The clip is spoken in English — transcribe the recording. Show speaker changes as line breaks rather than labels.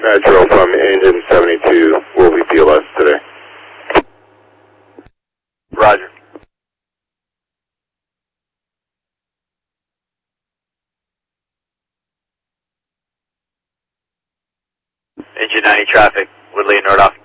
Metro from engine 72 will be PLS today.
Roger. Engine 90 traffic, Woodley and Nordoff.